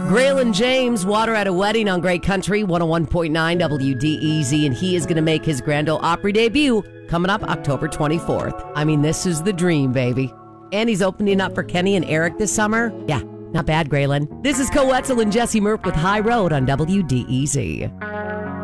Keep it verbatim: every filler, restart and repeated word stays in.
Graylin James, Water at a Wedding on Great Country, one oh one point nine W D E Z, and he is going to make his Grand Ole Opry debut coming up October twenty-fourth. I mean, this is the dream, baby. And he's opening up for Kenny and Eric this summer. Yeah, not bad, Graylin. This is Co Wetzel and Jesse Murph with High Road on W D E Z.